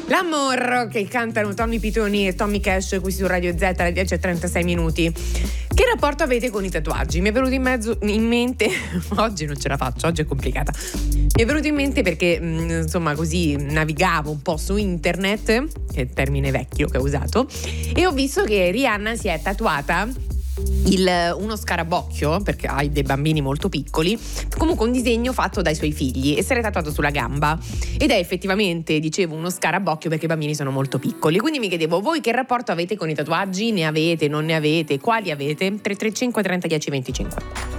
L'amor che cantano Tommy Pitoni e Tommy Cash qui su Radio Z alle 10:36 minuti. Che rapporto avete con i tatuaggi? Mi è venuto in mente oggi non ce la faccio, oggi è complicata. Mi è venuto in mente perché insomma così navigavo un po' su internet, che è il termine vecchio che ho usato, e ho visto che Rihanna si è tatuata uno scarabocchio, perché ha dei bambini molto piccoli, comunque un disegno fatto dai suoi figli, e se l'è tatuato sulla gamba, ed è effettivamente, dicevo, uno scarabocchio perché i bambini sono molto piccoli. Quindi mi chiedevo, voi che rapporto avete con i tatuaggi? Ne avete, non ne avete? Quali avete? 335 30 10 25.